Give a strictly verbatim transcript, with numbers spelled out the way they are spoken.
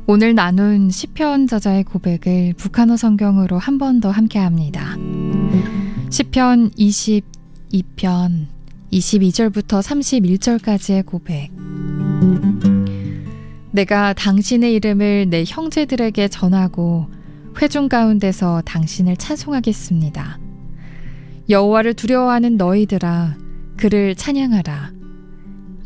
오늘 나눈 시편 저자의 고백을 북한어 성경으로 한 번 더 함께합니다. 시편 이십이 편 이십이 절부터 삼십일 절까지의 고백. 내가 당신의 이름을 내 형제들에게 전하고 회중 가운데서 당신을 찬송하겠습니다. 여호와를 두려워하는 너희들아, 그를 찬양하라.